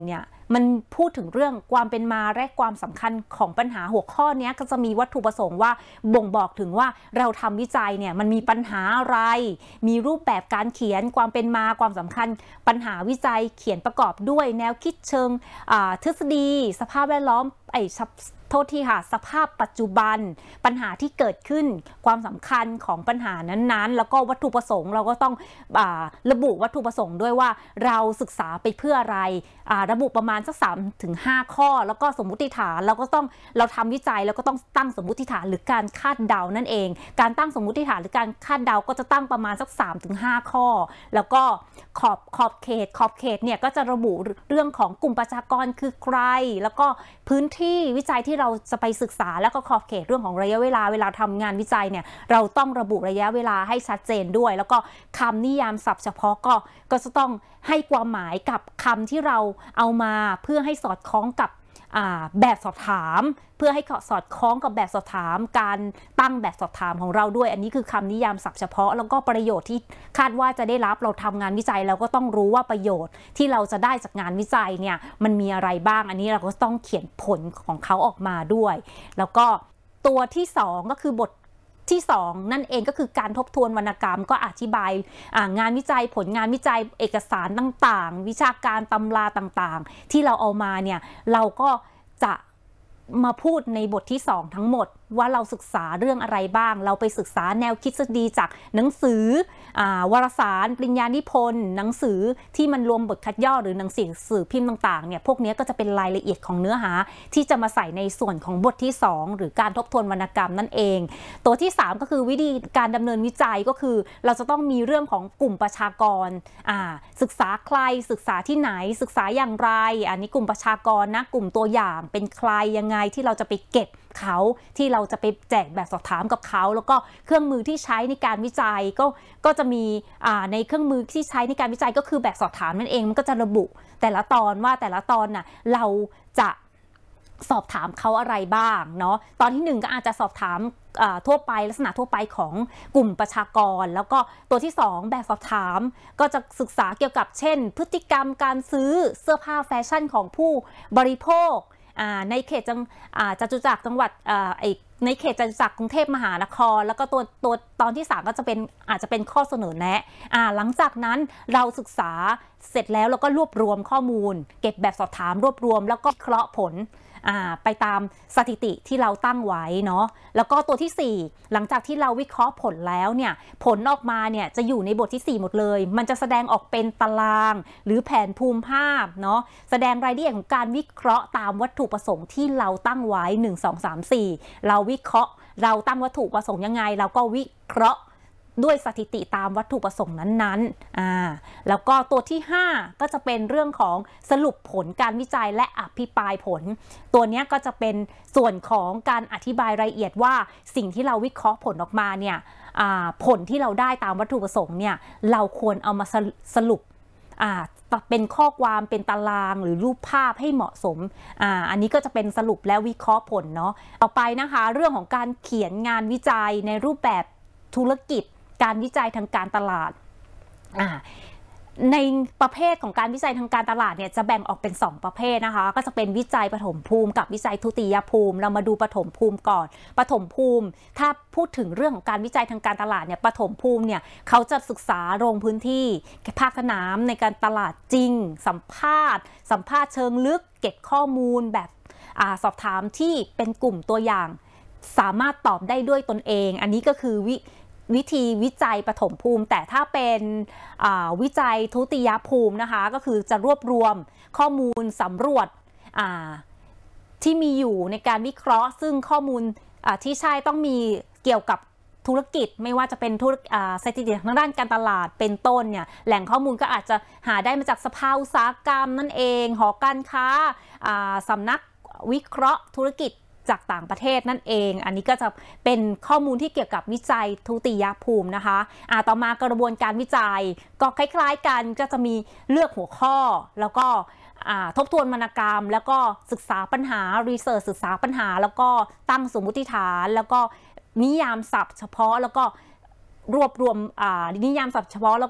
เนี่ยมันพูดถึงเรื่องความเป็นมาและความสำคัญของปัญหาหัวข้อนี้ก็จะมีวัตถุประสงค์ว่าบ่งบอกถึงว่าเราทำวิจัยเนี่ยมันมีปัญหาอะไรมีรูปแบบการเขียนความเป็นมาความสำคัญปัญหาวิจัยเขียนประกอบด้วยแนวคิดเชิงทฤษฎีสภาพแวดล้อมโทษทีค่ะสภาพปัจจุบันปัญหาที่เกิดขึ้นความสำคัญของปัญหานั้นๆแล้วก็วัตถุประสงค์เราก็ต้องระบุวัตถุประสงค์ด้วยว่าเราศึกษาไปเพื่ออะไรระบุประมาณสัก3-5 ข้อแล้วก็สมมุติฐานเราทำวิจัยแล้วก็ต้องตั้งสมมุติฐานหรือการคาดเดานั่นเองการตั้งสมมุติฐานหรือการคาดเดาก็จะตั้งประมาณสัก3-5 ข้อแล้วก็ขอบเขตเนี่ยก็จะระบุเรื่องของกลุ่มประชากรคือใครแล้วก็พื้นที่วิจัยที่เราจะไปศึกษาแล้วก็ขอบเขตเรื่องของระยะเวลาทำงานวิจัยเนี่ยเราต้องระบุระยะเวลาให้ชัดเจนด้วยแล้วก็คำนิยามศัพท์เฉพาะก็จะต้องให้ความหมายกับคำที่เราเอามาเพื่อให้สอดคล้องกับแบบสอบถามเพื่อให้สอดคล้องกับแบบสอบถามการตั้งแบบสอบถามของเราด้วยอันนี้คือคำนิยามศัพท์เฉพาะแล้วก็ประโยชน์ที่คาดว่าจะได้รับเราทำงานวิจัยเราก็ต้องรู้ว่าประโยชน์ที่เราจะได้จากงานวิจัยเนี่ยมันมีอะไรบ้างอันนี้เราก็ต้องเขียนผลของเขาออกมาด้วยแล้วก็ตัวที่2ก็คือบทที่2นั่นเองก็คือการทบทวนวรรณกรรมก็อธิบายงานวิจัยผลงานวิจัยเอกสารต่างๆวิชาการตำราต่างๆที่เราเอามาเนี่ยเราก็จะมาพูดในบทที่2ทั้งหมดว่าเราศึกษาเรื่องอะไรบ้างเราไปศึกษาแนวคิดดีจากหนังสือวารสารปริญญานิพนธ์หนังสือที่มันรวมบทคัดย่อหรือหนังสือพิมพ์ต่างๆเนี่ยพวกนี้ก็จะเป็นรายละเอียดของเนื้อหาที่จะมาใส่ในส่วนของบทที่2หรือการทบทวนวรรณกรรมนั่นเองตัวที่3ก็คือวิธีการดำเนินวิจัยก็คือเราจะต้องมีเรื่องของกลุ่มประชากรศึกษาใครศึกษาที่ไหนศึกษาอย่างไรอันนี้กลุ่มประชากรนะกลุ่มตัวอย่างเป็นใครยังไงที่เราจะไปเก็บเขาที่เราจะไปแจกแบบสอบถามกับเขาแล้วก็เครื่องมือที่ใช้ในการวิจัยก็จะมีในเครื่องมือที่ใช้ในการวิจัยก็คือแบบสอบถามนั่นเองมันก็จะระบุแต่ละตอนว่าแต่ละตอนน่ะเราจะสอบถามเขาอะไรบ้างเนาะตอนที่1ก็อาจจะสอบถามทั่วไปลักษณะทั่วไปของกลุ่มประชากรแล้วก็ตัวที่2แบบสอบถามก็จะศึกษาเกี่ยวกับเช่นพฤติกรรมการซื้อเสื้อผ้าแฟชั่นของผู้บริโภคในเขตจตุจักรจังหวัดในเขตจตุจักรกรุงเทพมหานครแล้วก็ตัวตอนที่3ก็จะเป็นอาจจะเป็นข้อเสนอแนะหลังจากนั้นเราศึกษาเสร็จแล้วเราก็รวบรวมข้อมูลเก็บแบบสอบถามรวบรวมแล้วก็วิเคราะห์ผลไปตามสถิติที่เราตั้งไว้เนาะแล้วก็ตัวที่4หลังจากที่เราวิเคราะห์ผลแล้วเนี่ยผลออกมาเนี่ยจะอยู่ในบทที่4หมดเลยมันจะแสดงออกเป็นตารางหรือแผนภูมิภาพเนาะแสดงรายละเอียดของการวิเคราะห์ตามวัตถุประสงค์ที่เราตั้งไว้1 2 3 4เราวิเคราะห์เราตั้งวัตถุประสงค์ยังไงเราก็วิเคราะห์ด้วยสถิติตามวัตถุประสงค์นั้นๆแล้วก็ตัวที่5ก็จะเป็นเรื่องของสรุปผลการวิจัยและอภิปรายผลตัวนี้ก็จะเป็นส่วนของการอธิบายรายละเอียดว่าสิ่งที่เราวิเคราะห์ผลออกมาเนี่ยผลที่เราได้ตามวัตถุประสงค์เนี่ยเราควรเอามาสรุปเป็นข้อความเป็นตารางหรือรูปภาพให้เหมาะสมอันนี้ก็จะเป็นสรุปและวิเคราะห์ผลเนาะต่อไปนะคะเรื่องของการเขียนงานวิจัยในรูปแบบธุรกิจการวิจัยทางการตลาดในประเภทของการวิจัยทางการตลาดเนี่ยจะแบ่งออกเป็น2ประเภทนะคะก็จะเป็นวิจัยปฐมภูมิกับวิจัยทุติยภูมิเรามาดูปฐมภูมิก่อนปฐมภูมิถ้าพูดถึงเรื่องของการวิจัยทางการตลาดเนี่ยปฐมภูมิเนี่ยเขาจะศึกษาลงพื้นที่ภาคสนามในการตลาดจริงสัมภาษณ์เชิงลึกเก็บข้อมูลแบบสอบถามที่เป็นกลุ่มตัวอย่างสามารถตอบได้ด้วยตนเองอันนี้ก็คือวิธีวิจัยปฐมภูมิแต่ถ้าเป็นวิจัยทุติยภูมินะคะก็คือจะรวบรวมข้อมูลสำรวจที่มีอยู่ในการวิเคราะห์ซึ่งข้อมูลที่ใช่ต้องมีเกี่ยวกับธุรกิจไม่ว่าจะเป็นสถิติทางด้านการตลาดเป็นต้นเนี่ยแหล่งข้อมูลก็อาจจะหาได้มาจากสภาอุตสาหกรรมนั่นเองหอการค้าสำนักวิเคราะห์ธุรกิจจากต่างประเทศนั่นเองอันนี้ก็จะเป็นข้อมูลที่เกี่ยวกับวิจัยทุติยภูมินะคะต่อมากระบวนการวิจัยก็คล้ายๆกันก็จะมีเลือกหัวข้อแล้วก็ทบทวนวรรณกรรมแล้วก็ศึกษาปัญหารีเสิร์ชศึกษาปัญหาแล้วก็ตั้งสมมุติฐานแล้วก็นิยามศัพท์เฉพาะแล้วก็รวบรวมนิยามศัพท์เฉพาะแล้วก็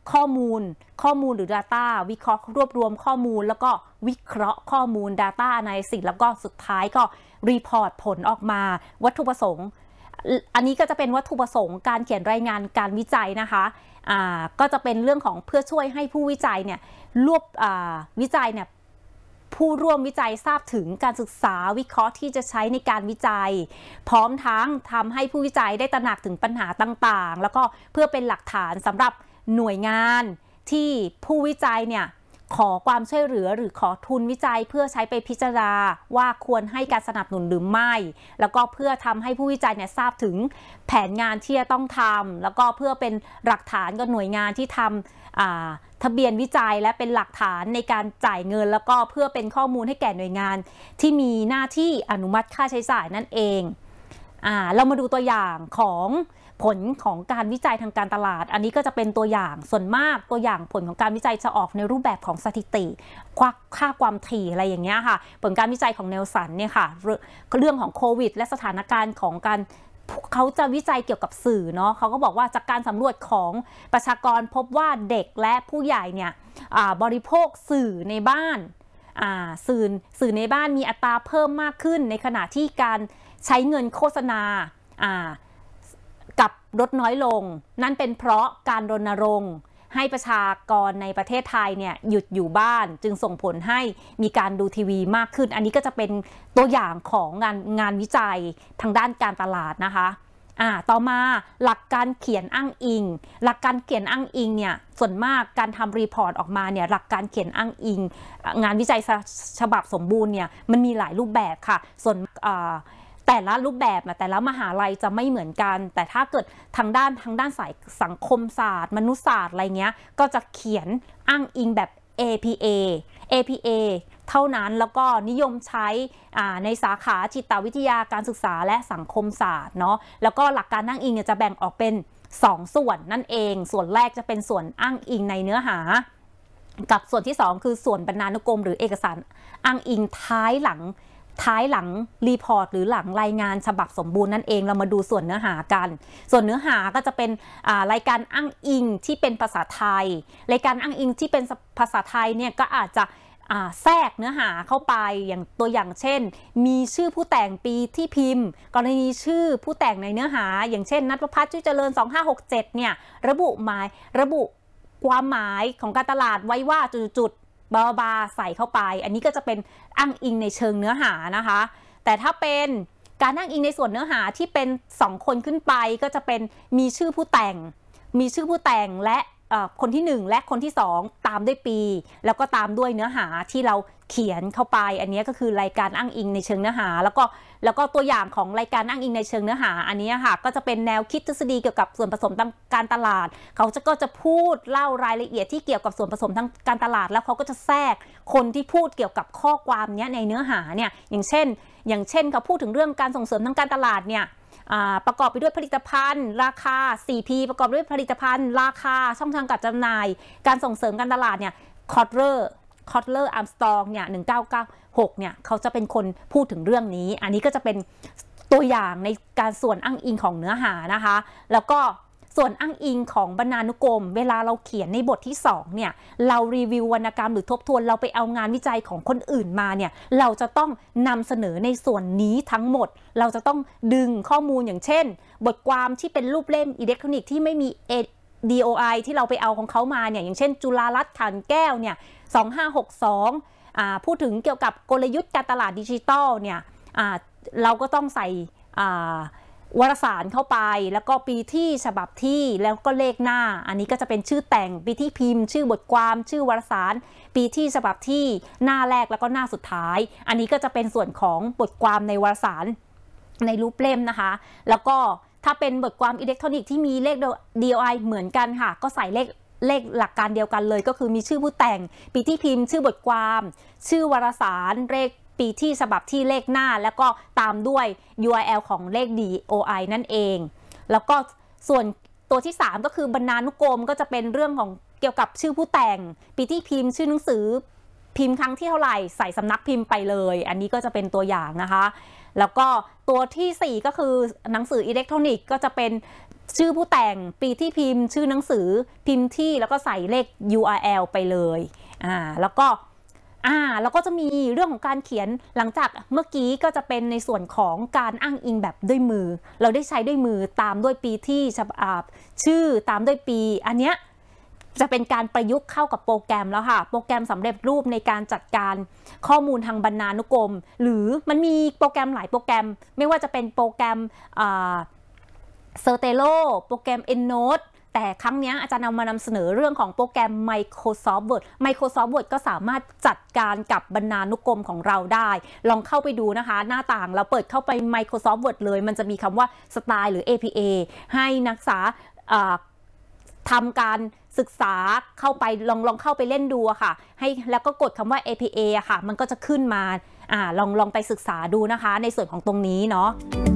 ข้อมูลหรือ Data วิเคราะห์รวบรวมข้อมูลแล้วก็วิเคราะห์ข้อมูล Data Analysis แล้วก็สุดท้ายก็รีพอร์ตผลออกมาวัตถุประสงค์อันนี้ก็จะเป็นวัตถุประสงค์การเขียนรายงานการวิจัยนะคะก็จะเป็นเรื่องของเพื่อช่วยให้ผู้วิจัยเนี่ยวิจัยเนี่ยผู้ร่วมวิจัยทราบถึงการศึกษาวิเคราะห์ที่จะใช้ในการวิจัยพร้อมทั้งทำให้ผู้วิจัยได้ตระหนักถึงปัญหาต่างๆแล้วก็เพื่อเป็นหลักฐานสำหรับหน่วยงานที่ผู้วิจัยเนี่ยขอความช่วยเหลือหรือขอทุนวิจัยเพื่อใช้ไปพิจารณาว่าควรให้การสนับสนุนหรือไม่แล้วก็เพื่อทำให้ผู้วิจัยเนี่ยทราบถึงแผนงานที่จะต้องทำแล้วก็เพื่อเป็นหลักฐานกับหน่วยงานที่ทำทะเบียนวิจัยและเป็นหลักฐานในการจ่ายเงินแล้วก็เพื่อเป็นข้อมูลให้แก่หน่วยงานที่มีหน้าที่อนุมัติค่าใช้จ่ายนั่นเองเรามาดูตัวอย่างของผลของการวิจัยทางการตลาดอันนี้ก็จะเป็นตัวอย่างส่วนมากตัวอย่างผลของการวิจัยจะออกในรูปแบบของสถิติค่าความถี่อะไรอย่างเงี้ยค่ะผลการวิจัยของเนลสันเนี่ยค่ะเรื่องของโควิดและสถานการณ์ของการเขาจะวิจัยเกี่ยวกับสื่อเนาะเขาก็บอกว่าจากการสำรวจของประชากรพบว่าเด็กและผู้ใหญ่เนี่ยบริโภคสื่อในบ้านสื่อในบ้านมีอัตราเพิ่มมากขึ้นในขณะที่การใช้เงินโฆษณากับลดน้อยลงนั่นเป็นเพราะการรณรงค์ให้ประชากรในประเทศไทยเนี่ยหยุดอยู่บ้านจึงส่งผลให้มีการดูทีวีมากขึ้นอันนี้ก็จะเป็นตัวอย่างของงานวิจัยทางด้านการตลาดนะคะต่อมาหลักการเขียนอ้างอิงหลักการเขียนอ้างอิงเนี่ยส่วนมากการทำรีพอร์ตออกมาเนี่ยหลักการเขียนอ้างอิงงานวิจัยฉบับสมบูรณ์เนี่ยมันมีหลายรูปแบบค่ะส่วนแต่ละรูปแบบแต่ละมหาลัยจะไม่เหมือนกันแต่ถ้าเกิดทางด้านสายสังคมศาสตร์มนุษยศาสตร์อะไรเงี้ยก็จะเขียนอ้างอิงแบบ APA เท่านั้นแล้วก็นิยมใช้ในสาขาจิตวิทยาการศึกษาและสังคมศาสตร์เนาะแล้วก็หลักการอ้างอิงเนี่ยจะแบ่งออกเป็น2ส่วนนั่นเองส่วนแรกจะเป็นส่วนอ้างอิงในเนื้อหากับส่วนที่2คือส่วนบรรณานุกรมหรือเอกสารอ้างอิงท้ายหลังรีพอร์ตหรือหลังรายงานฉบับสมบูรณ์นั่นเองเรามาดูส่วนเนื้อหากันส่วนเนื้อหาก็จะเป็นรายการอ้างอิงที่เป็นภาษาไทยรายการอ้างอิงที่เป็นภาษาไทยเนี่ยก็อาจจะแทรกเนื้อหาเข้าไปอย่างตัวอย่างเช่นมีชื่อผู้แต่งปีที่พิมพ์กรณีชื่อผู้แต่งในเนื้อหาอย่างเช่นณัฐพัฒน์จุ้ยเจริญ2567เนี่ยระบุความหมายของการตลาดไว้ว่าจุดบาใส่เข้าไปอันนี้ก็จะเป็นอ้างอิงในเชิงเนื้อหานะคะแต่ถ้าเป็นการอ้างอิงในส่วนเนื้อหาที่เป็น2คนขึ้นไปก็จะเป็นมีชื่อผู้แต่งและคนที่1และคนที่2ตามด้วยปีแล้วก็ตามด้วยเนื้อหาที่เราเขียนเข้าไปอันนี้ก็คือรายการอ้างอิงในเชิงเนื้อหาแล้วก็ตัวอย่างของรายการอ้างอิงในเชิงเนื้อหาอันนี้ค่ะก็จะเป็นแนวคิดทฤษฎีเกี่ยวกับส่วนผสมทางการตลาดเขาก็จะพูดเล่ารายละเอียดที่เกี่ยวกับส่วนผสมทางการตลาดแล้วเขาก็จะแทรกคนที่พูดเกี่ยวกับข้อความนี้ในเนื้อหาเนี่ยอย่างเช่นเขาพูดถึงเรื่องการส่งเสริมทางการตลาดเนี่ยประกอบไปด้วยผลิตภัณฑ์ราคา 4P ประกอบด้วยผลิตภัณฑ์ราคาช่องทางการจำหน่ายการส่งเสริมการตลาดเนี่ยคอตเลอร์อาร์มสตรองเนี่ย1996เนี่ยเขาจะเป็นคนพูดถึงเรื่องนี้อันนี้ก็จะเป็นตัวอย่างในการส่วนอ้างอิงของเนื้อหานะคะแล้วก็ส่วนอ้างอิงของบรรณานุกรมเวลาเราเขียนในบทที่2เนี่ยเรารีวิววรรณกรรมหรือทบทวนเราไปเอางานวิจัยของคนอื่นมาเนี่ยเราจะต้องนำเสนอในส่วนนี้ทั้งหมดเราจะต้องดึงข้อมูลอย่างเช่นบทความที่เป็นรูปเล่มอิเล็กทรอนิกส์ที่ไม่มี DOI ที่เราไปเอาของเขามาเนี่ยอย่างเช่นจุฬารัตน์ขันแก้วเนี่ย2562พูดถึงเกี่ยวกับกลยุทธ์การตลาดดิจิทัลเนี่ยเราก็ต้องใส่วารสารเข้าไปแล้วก็ปีที่ฉบับที่แล้วก็เลขหน้าอันนี้ก็จะเป็นชื่อแต่งปีที่พิมพ์ชื่อบทความชื่อวารสารปีที่ฉบับที่หน้าแรกแล้วก็หน้าสุดท้ายอันนี้ก็จะเป็นส่วนของบทความในวารสารในรูปเล่มนะคะแล้วก็ถ้าเป็นบทความอิเล็กทรอนิกส์ที่มีเลข DOI เหมือนกันค่ะก็ใส่เลขหลักการเดียวกันเลยก็คือมีชื่อผู้แต่งปีที่พิมพ์ชื่อบทความชื่อวารสารเลขปีที่ฉบับที่เลขหน้าแล้วก็ตามด้วย URL ของเลข DOI นั่นเองแล้วก็ส่วนตัวที่3ก็คือบรรณานุกรมก็จะเป็นเรื่องของเกี่ยวกับชื่อผู้แต่งปีที่พิมพ์ชื่อหนังสือพิมพ์ครั้งที่เท่าไหร่ใส่สำนักพิมพ์ไปเลยอันนี้ก็จะเป็นตัวอย่างนะคะแล้วก็ตัวที่4ก็คือหนังสืออิเล็กทรอนิกส์ก็จะเป็นชื่อผู้แต่งปีที่พิมพ์ชื่อหนังสือพิมพ์ที่แล้วก็ใส่เลข URL ไปเลยแล้วก็จะมีเรื่องของการเขียนหลังจากเมื่อกี้ก็จะเป็นในส่วนของการอ้างอิงแบบด้วยมือเราได้ใช้ด้วยมือตามด้วยปีที่ชื่อตามด้วยปีอันเนี้ยจะเป็นการประยุกต์เข้ากับโปรแกรมแล้วค่ะโปรแกรมสำเร็จรูปในการจัดการข้อมูลทางบรรณานุกรมหรือมันมีโปรแกรมหลายโปรแกรมไม่ว่าจะเป็นโปรแกรมZotero โปรแกรม EndNote แต่ครั้งนี้อาจารย์นำเสนอเรื่องของโปรแกรม Microsoft Word ก็สามารถจัดการกับบรรณานุกรมของเราได้ลองเข้าไปดูนะคะหน้าต่างเราเปิดเข้าไป Microsoft Word เลยมันจะมีคำว่าสไตล์หรือ APA ให้นักศึกษาทำการศึกษาเข้าไปลองเข้าไปเล่นดูอะค่ะให้แล้วก็กดคำว่า APA อะค่ะมันก็จะขึ้นมาลองไปศึกษาดูนะคะในส่วนของตรงนี้เนาะ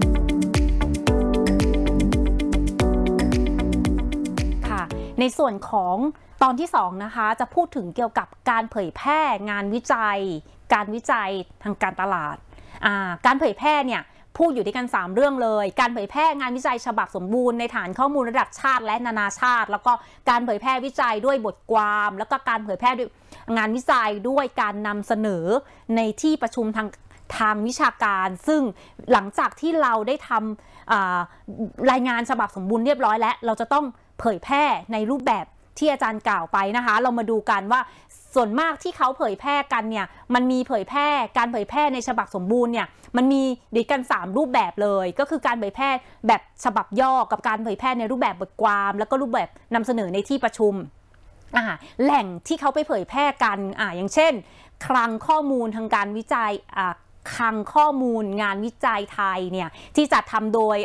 ในส่วนของตอนที่2นะคะจะพูดถึงเกี่ยวกับการเผยแพร่งานวิจัยการวิจัยทางการตลาดการเผยแพร่เนี่ยพูดอยู่ด้วยกัน3เรื่องเลยการเผยแพร่งานวิจัยฉบับสมบูรณ์ในฐานข้อมูลระดับชาติและนานาชาติแล้วก็การเผยแพร่วิจัยด้วยบทความแล้วก็การเผยแพร่ด้วยงานวิจัยด้วยการนำเสนอในที่ประชุมทางวิชาการซึ่งหลังจากที่เราได้ทำรายงานฉบับสมบูรณ์เรียบร้อยแล้วเราจะต้องเผยแพร่ในรูปแบบที่อาจารย์กล่าวไปนะคะเรามาดูกันว่าส่วนมากที่เขาเผยแพร่กันเนี่ยมันมีการเผยแพร่ในฉบับสมบูรณ์เนี่ยมันมีด้วยกัน3รูปแบบเลยก็คือการเผยแพร่แบบฉบับย่อกับการเผยแพร่ในรูปแบบบทความแล้วก็รูปแบบนำเสนอในที่ประชุมแหล่งที่เขาไปเผยแพร่กันอย่างเช่นคลังข้อมูลทางการวิจัยคลังข้อมูลงานวิจัยไทยเนี่ยที่จัดทำโดย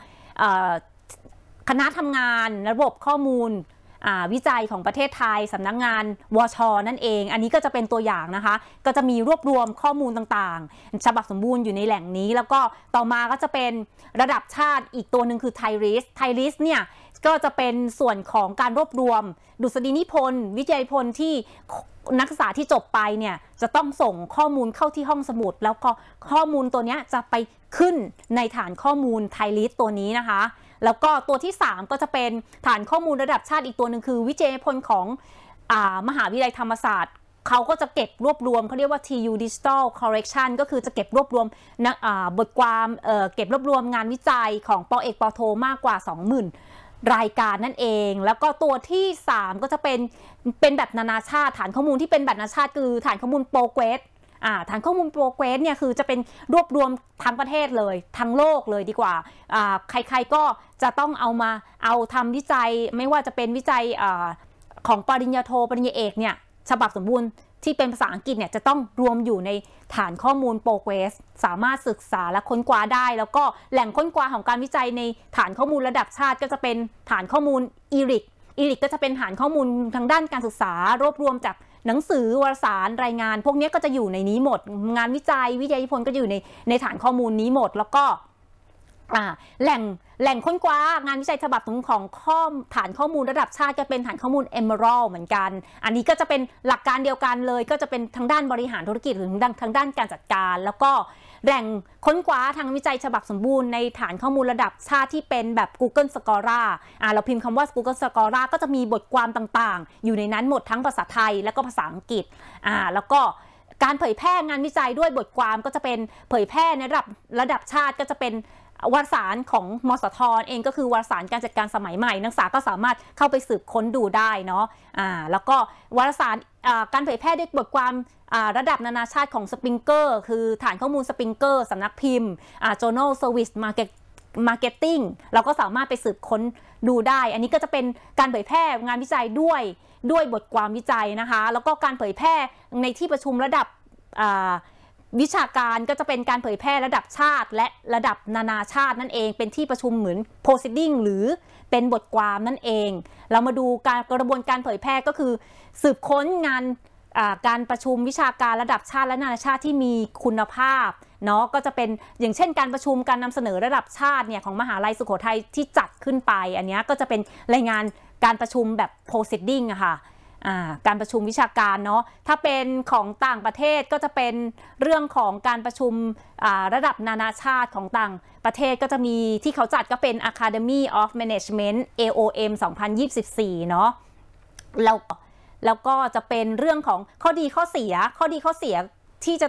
คณะทำงานระบบข้อมูลวิจัยของประเทศไทยสำนักงานวช.นั่นเองอันนี้ก็จะเป็นตัวอย่างนะคะก็จะมีรวบรวมข้อมูลต่างๆฉบับสมบูรณ์อยู่ในแหล่งนี้แล้วก็ต่อมาก็จะเป็นระดับชาติอีกตัวหนึ่งคือไทริสเนี่ยก็จะเป็นส่วนของการรวบรวมดุษฎีนิพนธ์วิจัยนิพนธ์ที่นักศึกษาที่จบไปเนี่ยจะต้องส่งข้อมูลเข้าที่ห้องสมุดแล้วก็ข้อมูลตัวนี้จะไปขึ้นในฐานข้อมูลไทริสตัวนี้นะคะแล้วก็ตัวที่3ก็จะเป็นฐานข้อมูลระดับชาติอีกตัวหนึ่งคือวิจัยนิพนธ์ของมหาวิทยาลัยธรรมศาสตร์เขาก็จะเก็บรวบรวมเขาเรียกว่า TU Digital Collection ก็คือจะเก็บรวบรวมบทความเก็บรวบรวมงานวิจัยของป.เอกป.โทมากกว่า 20,000 รายการนั่นเองแล้วก็ตัวที่3ก็จะเป็นแบบนานาชาติฐานข้อมูลที่เป็นแบบนานาชาติคือฐานข้อมูลโปรเกรสฐานข้อมูลโปรเกรสเนี่ยคือจะเป็นรวบรวมทั้งประเทศเลยทั้งโลกเลยดีกว่าใครๆก็จะต้องเอาทำวิจัยไม่ว่าจะเป็นวิจัยของปริญญาโทปริญญาเอกเนี่ยฉบับสมบูรณ์ที่เป็นภาษาอังกฤษเนี่ยจะต้องรวมอยู่ในฐานข้อมูลโปรเกรสสามารถศึกษาและค้นคว้าได้แล้วก็แหล่งค้นคว้าของการวิจัยในฐานข้อมูลระดับชาติก็จะเป็นฐานข้อมูลอีริกก็จะเป็นฐานข้อมูลทางด้านการศึกษารวบรวมจากหนังสือวารสารรายงานพวกนี้ก็จะอยู่ในนี้หมดงานวิจัยวิทยานิพนธ์ก็อยู่ในฐานข้อมูลนี้หมดแล้วก็แหล่งค้นคว้างานวิจัยฉบับของฐานข้อมูลระดับชาติก็เป็นฐานข้อมูล Emerald เหมือนกันอันนี้ก็จะเป็นหลักการเดียวกันเลยก็จะเป็นทางด้านบริหารธุรกิจหรือทางด้านการจัดการแล้วก็แหล่งค้นคว้าทางวิจัยฉบับสมบูรณ์ในฐานข้อมูลระดับชาติที่เป็นแบบ Google Scholar เราพิมพ์คำว่า Google Scholar ก็จะมีบทความต่างๆอยู่ในนั้นหมดทั้งภาษาไทยและก็ภาษาอังกฤษแล้วก็การเผยแพร่งานวิจัยด้วยบทความก็จะเป็นเผยแพร่ในระดับชาติก็จะเป็นวารสารของมสท.เองก็คือวารสารการจัดการสมัยใหม่นักศึกษาก็สามารถเข้าไปสืบค้นดูได้เนาะแล้วก็วารสารการเผยแพร่ด้วยบทความระดับนานาชาติของสปริงเกอร์คือฐานข้อมูลสปริงเกอร์สำนักพิมพ์ Journal Service Marketing เราก็สามารถไปสืบค้นดูได้อันนี้ก็จะเป็นการเผยแพร่งานวิจัยด้วยบทความวิจัยนะคะแล้วก็การเผยแพร่ในที่ประชุมระดับวิชาการก็จะเป็นการเผยแพร่ระดับชาติและระดับนานาชาตินั่นเองเป็นที่ประชุมเหมือน proceeding หรือเป็นบทความนั่นเองเรามาดูกระบวนการเผยแพร่ก็คือสืบค้นงานการประชุมวิชาการระดับชาติและนานาชาติที่มีคุณภาพเนาะก็จะเป็นอย่างเช่นการประชุมการนำเสนอระดับชาติเนี่ยของมหาลัยสุโขทัยที่จัดขึ้นไปอันนี้ก็จะเป็นรายงานการประชุมแบบ proceeding อะค่ะการประชุมวิชาการเนาะถ้าเป็นของต่างประเทศก็จะเป็นเรื่องของการประชุมระดับนานาชาติของต่างประเทศก็จะมีที่เขาจัดก็เป็น Academy of Management AOM 2024เนาะแล้วก็จะเป็นเรื่องของข้อดีข้อเสียที่จะ